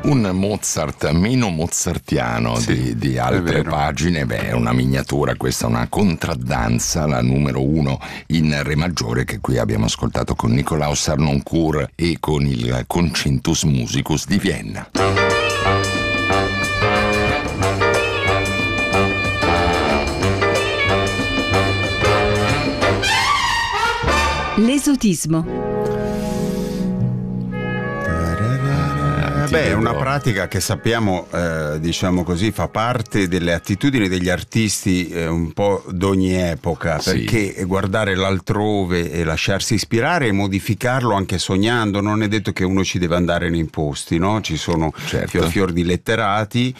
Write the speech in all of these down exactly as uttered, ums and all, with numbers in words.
Un Mozart meno mozartiano sì, di, di altre pagine. Beh, è una miniatura, questa, una contraddanza, la numero uno in re maggiore, che qui abbiamo ascoltato con Nicolaus Harnoncourt e con il Concentus Musicus di Vienna. L'esotismo. Beh, è una pratica che sappiamo, eh, diciamo così, fa parte delle attitudini degli artisti eh, un po' d'ogni epoca, sì. Perché guardare l'altrove e lasciarsi ispirare e modificarlo anche sognando, non è detto che uno ci deve andare nei posti, no? Ci sono certo. fior fior di letterati,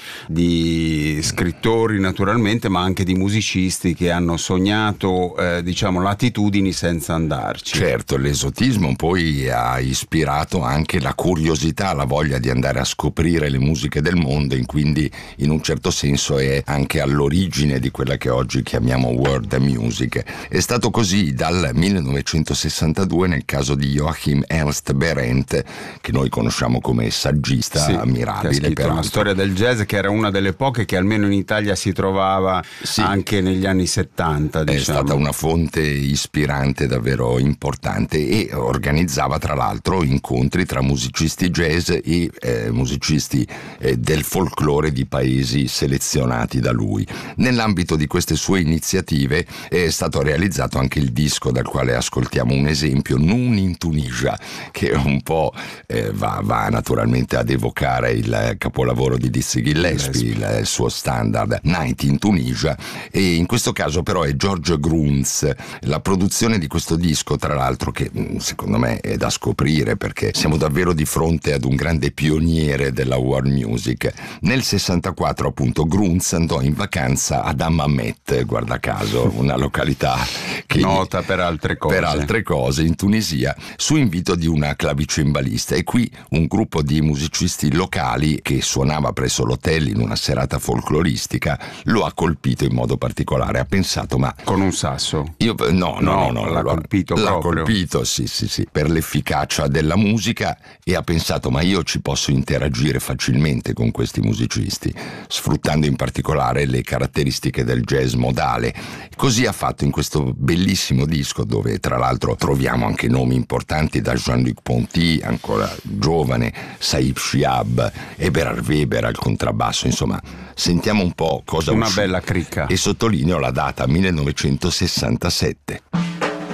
di scrittori naturalmente, ma anche di musicisti che hanno sognato, eh, diciamo, latitudini senza andarci. Certo, l'esotismo poi ha ispirato anche la curiosità, la voglia di andare a scoprire le musiche del mondo, e quindi in un certo senso è anche all'origine di quella che oggi chiamiamo world music. È stato così dal millenovecentosessantadue nel caso di Joachim Ernst Berendt, che noi conosciamo come saggista, sì, ammirabile, che ha scritto peraltro. Una storia del jazz, che era una delle poche che almeno in Italia si trovava, sì, anche negli anni settanta, diciamo. È stata una fonte ispirante davvero importante, e organizzava tra l'altro incontri tra musicisti jazz e eh, musicisti eh, del folklore di paesi selezionati da lui. Nell'ambito di queste sue iniziative è stato realizzato anche il disco dal quale ascoltiamo un esempio, Noon in Tunisia, che un po' eh, va, va naturalmente ad evocare il capolavoro di Dizzy Gillespie, il, il suo standard Night in Tunisia, e in questo caso però è George Gruntz. La produzione di questo disco, tra l'altro, che secondo me è da scoprire, perché siamo davvero di fronte ad un grande pioniere della world music. Nel sessantaquattro appunto Gruntz andò in vacanza ad Hammamet, guarda caso, una località che nota per altre cose. per altre cose in Tunisia, su invito di una clavicembalista, e qui un gruppo di musicisti locali che suonava presso l'hotel in una serata folcloristica lo ha colpito in modo particolare. Ha pensato, ma con un sasso? Io no, no, no, no, no l'ha colpito l'ha proprio. colpito, sì, sì, sì, per l'efficacia della musica, e ha pensato, ma io ci posso interagire facilmente con questi musicisti, sfruttando in particolare le caratteristiche del jazz modale. Così ha fatto in questo bellissimo disco, dove tra l'altro troviamo anche nomi importanti, da Jean-Luc Ponty, ancora giovane, Saïd Shihab, Eberhard Weber al contrabbasso. Insomma, sentiamo un po' cosa una uscì. bella cricca. E sottolineo la data, millenovecentosessantasette.